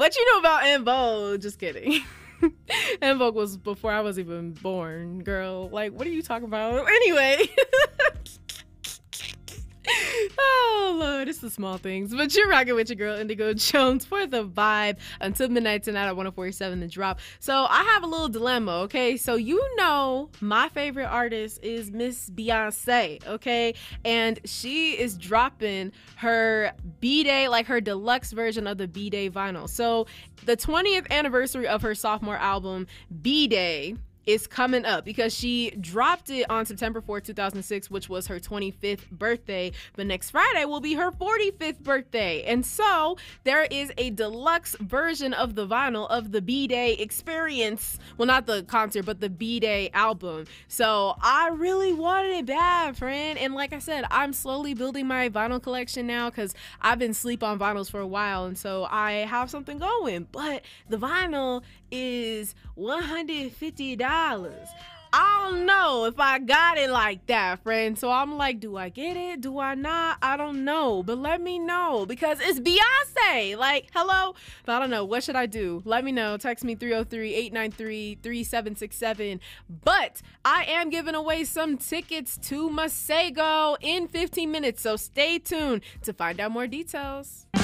What you know about En Vogue? Just kidding. En Vogue was before I was even born, girl. Like, what are you talking about? Anyway. Oh, Lord, it's the small things. But you're rocking with your girl, Indigo Jones, for the vibe until midnight tonight at 104.7 The Drop. So I have a little dilemma, okay? So you know my favorite artist is Miss Beyonce, okay? And she is dropping her B-Day, like her deluxe version of the B-Day vinyl. So the 20th anniversary of her sophomore album, B-Day, is coming up because she dropped it on September 4th, 2006, which was her 25th birthday. But next Friday will be her 45th birthday. And so there is a deluxe version of the vinyl of the B-Day experience. Well, not the concert, but the B-Day album. So I really wanted it bad, friend. And like I said, I'm slowly building my vinyl collection now because I've been sleep on vinyls for a while. And so I have something going. But the vinyl is $150. I don't know if I got it like that, friend. So I'm like, do I get it? Do I not? I don't know. But let me know because it's Beyonce. Like, hello? But I don't know. What should I do? Let me know. Text me 303-893-3767. But I am giving away some tickets to Masego in 15 minutes. So stay tuned to find out more details.